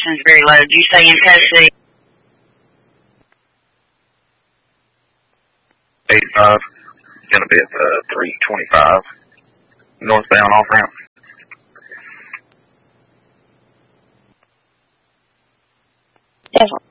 license very low. Did you say in Tennessee? 85. Going to be at 325 northbound off ramp. Definitely.